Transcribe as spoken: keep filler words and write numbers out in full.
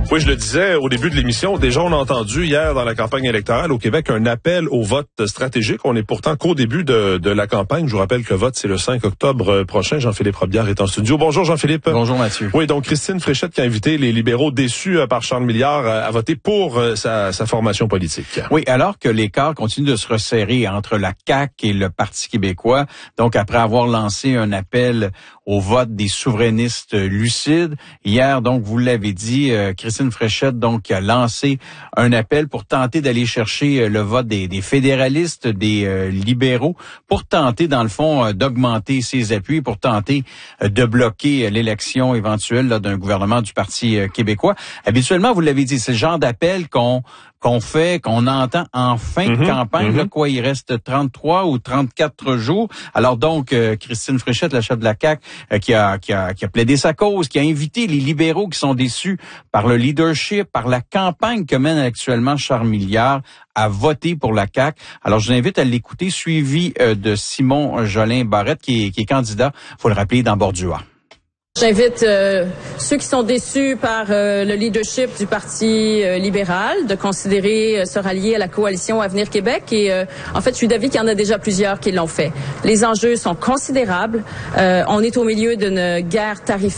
Oui, je le disais au début de l'émission, déjà on a entendu hier dans la campagne électorale au Québec un appel au vote stratégique. On est pourtant qu'au début de, de la campagne. Je vous rappelle que le vote, c'est le cinq octobre prochain. Jean-Philippe Robillard est en studio. Bonjour Jean-Philippe. Bonjour Mathieu. Oui, donc Christine Fréchette qui a invité les libéraux déçus par Charles Milliard à voter pour sa, sa formation politique. Oui, alors que l'écart continue de se resserrer entre la C A Q et le Parti québécois, donc après avoir lancé un appel au vote des souverainistes lucides, hier, donc vous l'avez dit, euh, Christine Fréchette donc a lancé un appel pour tenter d'aller chercher le vote des, des fédéralistes, des euh, libéraux, pour tenter dans le fond euh, d'augmenter ses appuis, pour tenter euh, de bloquer l'élection éventuelle là, d'un gouvernement du Parti euh, québécois. Habituellement, vous l'avez dit, c'est le genre d'appel qu'on qu'on fait, qu'on entend en fin de mm-hmm, campagne, mm-hmm. là, quoi, il reste trente-trois ou trente-quatre jours. Alors donc, euh, Christine Fréchette, la chef de la C A Q, euh, qui a, qui a, qui a plaidé sa cause, qui a invité les libéraux qui sont déçus par le leadership, par la campagne que mène actuellement Charles Milliard, à voter pour la C A Q. Alors, je vous invite à l'écouter, suivi euh, de Simon Jolin Barrette, qui est, qui est candidat, faut le rappeler, dans Bordua. J'invite euh, ceux qui sont déçus par euh, le leadership du Parti euh, libéral de considérer euh, se rallier à la coalition Avenir Québec. Et euh, en fait, je suis d'avis qu'il y en a déjà plusieurs qui l'ont fait. Les enjeux sont considérables. Euh, on est au milieu d'une guerre tarifaire.